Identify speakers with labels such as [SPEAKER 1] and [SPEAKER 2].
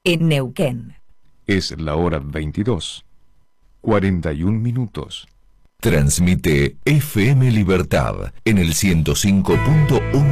[SPEAKER 1] en Neuquén.
[SPEAKER 2] Es la hora 22, 41 minutos.
[SPEAKER 3] Transmite FM Libertad en el 105.1